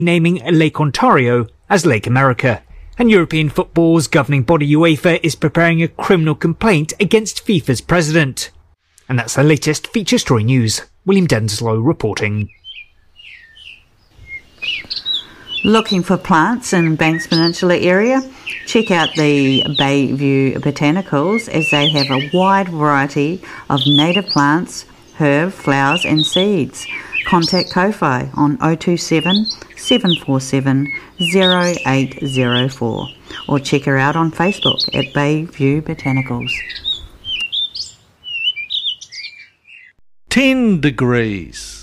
naming Lake Ontario as Lake America. And European football's governing body UEFA is preparing a criminal complaint against FIFA's president. And that's the latest Feature Story news. William Denslow reporting. Looking for plants in Banks Peninsula area? Check out the Bayview Botanicals, as they have a wide variety of native plants, herb, flowers and seeds. Contact Ko-Fi on 027 747 0804 or check her out on Facebook at Bayview Botanicals. 10 degrees.